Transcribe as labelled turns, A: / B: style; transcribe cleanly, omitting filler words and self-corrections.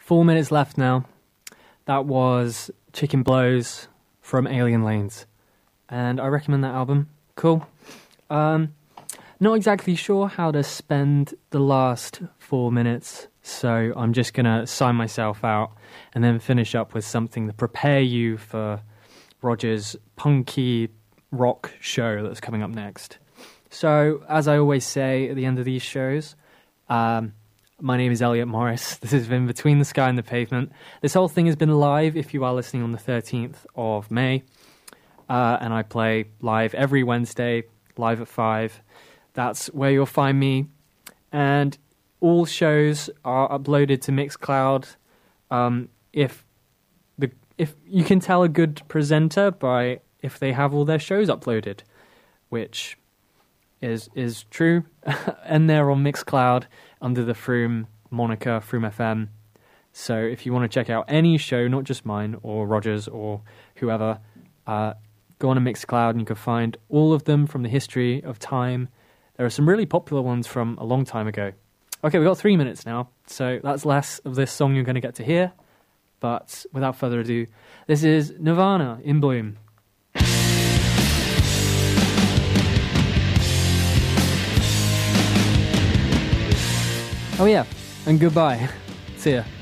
A: 4 minutes left now. That was Chicken Blows from Alien Lanes. And I recommend that album. Cool. Not exactly sure how to spend the last 4 minutes, so I'm just going to sign myself out and then finish up with something to prepare you for Roger's punky rock show that's coming up next. So, as I always say at the end of these shows, my name is Elliot Morris. This has been Between the Sky and the Pavement. This whole thing has been live if you are listening on the 13th of May. And I play live every Wednesday, live at 5. That's where you'll find me. And all shows are uploaded to Mixcloud. If you can tell a good presenter by if they have all their shows uploaded, which is true. And they're on Mixcloud under the Froome moniker, Froome FM. So if you want to check out any show, not just mine or Roger's or whoever, go on to Mixcloud and you can find all of them from the history of time. There are some really popular ones from a long time ago. Okay, we've got 3 minutes now, so that's less of this song you're going to get to hear. But without further ado, this is Nirvana, In Bloom. Oh yeah, and goodbye. See ya.